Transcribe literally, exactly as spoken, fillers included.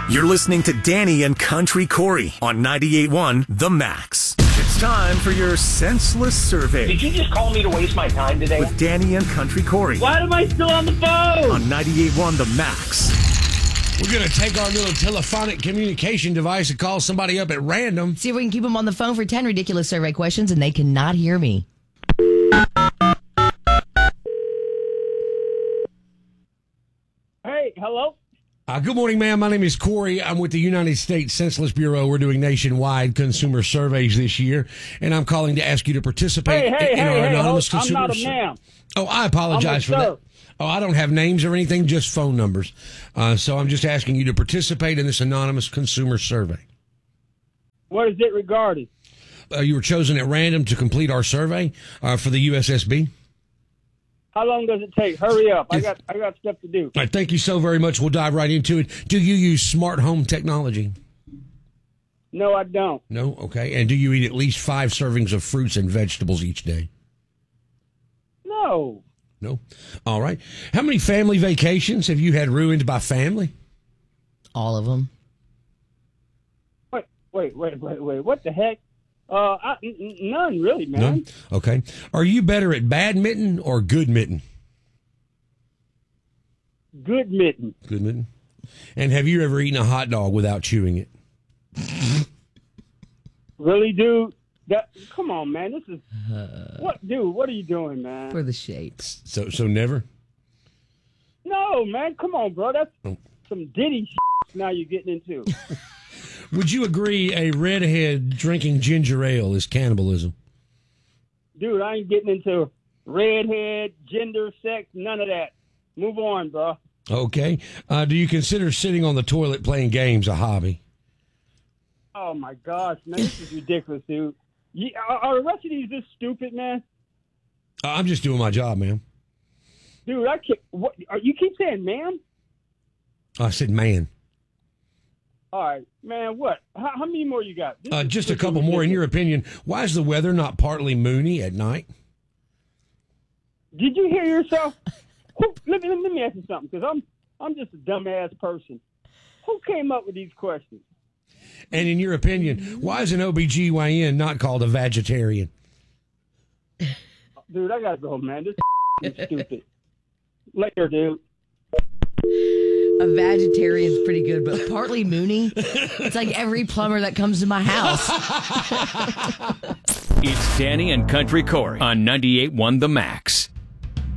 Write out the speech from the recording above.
You're listening to Danny and Country Corey on ninety-eight point one The Max. It's time for your senseless survey. Did you just call me to waste my time today? With Danny and Country Corey. Why am I still on the phone? On ninety-eight point one The Max. We're going to take our little telephonic communication device and call somebody up at random. See if we can keep them on the phone for ten ridiculous survey questions, and they cannot hear me. Hey, hello? Uh, good morning, ma'am. My name is Corey. I'm with the United States Census Bureau. We're doing nationwide consumer surveys this year, and I'm calling to ask you to participate Hey, hey, in hey, our hey, anonymous hold- I'm consumer not a survey. ma'am. Oh, I apologize for I'm a that. sir. Oh, I don't have names or anything, just phone numbers. Uh, so I'm just asking you to participate in this anonymous consumer survey. What is it regarding? Uh, you were chosen at random to complete our survey uh, for the U S S B. How long does it take? Hurry up. I got I got stuff to do. All right, thank you so very much. We'll dive right into it. Do you use smart home technology? No, I don't. No? Okay. And do you eat at least five servings of fruits and vegetables each day? No. No? All right. How many family vacations have you had ruined by family? All of them. Wait, wait, wait, wait, wait. What the heck? Uh, I, n- n- none really, man. None? Okay. Are you better at badminton or good mitten? Good mitten. Good mitten. And have you ever eaten a hot dog without chewing it? Really, dude? That, come on, man. This is what, dude? What are you doing, man? For the shapes. So so never? No, man. Come on, bro. That's Oh. some Diddy shit now you're getting into. Would you agree a redhead drinking ginger ale is cannibalism? Dude, I ain't getting into redhead, gender, sex, none of that. Move on, bro. Okay. Uh, do you consider sitting on the toilet playing games a hobby? Oh my gosh, man, this is ridiculous, dude. You, are, are the rest of these this stupid, man? Uh, I'm just doing my job, man. Dude, I can't. What? Are, you keep saying, man. I said man. All right, man. What? How, how many more you got? This Uh, is just a freaking couple more. In ridiculous. your opinion, why is the weather not partly moony at night? Did you hear yourself? Who, let me let me ask you something, because I'm I'm just a dumbass person. Who came up with these questions? And in your opinion, why is an O B G Y N not called a vegetarian? Dude, I gotta go, man. This is stupid. Later, dude. A vegetarian's pretty good, but partly moony. It's like every plumber that comes to my house. It's Danny and Country Corey on ninety-eight point one The Max.